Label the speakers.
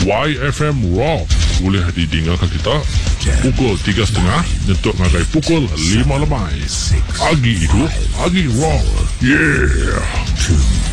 Speaker 1: YFM Rock boleh didengarkan kita pukul 3.30 untuk ngagai pukul 5 lemai. Agi itu, Agi Rock. Yeah.